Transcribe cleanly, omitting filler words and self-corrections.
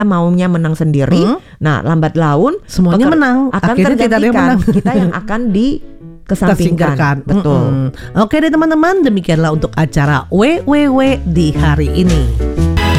maunya menang sendiri. Nah, lambat laun semuanya menang. Akan Akhirnya tidak ada yang tergantikan. menang. Kita yang akan dikesampingkan. Betul. Oke deh teman-teman, demikianlah untuk acara WWW di hari ini.